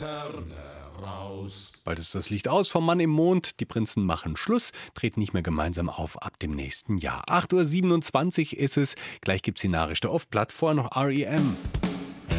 Laterne raus. Bald ist das Licht aus vom Mann im Mond. Die Prinzen machen Schluss, treten nicht mehr gemeinsam auf ab dem nächsten Jahr. 8:27 Uhr ist es. Gleich gibt's die Nachrichten auf Platt, vorher noch R.E.M.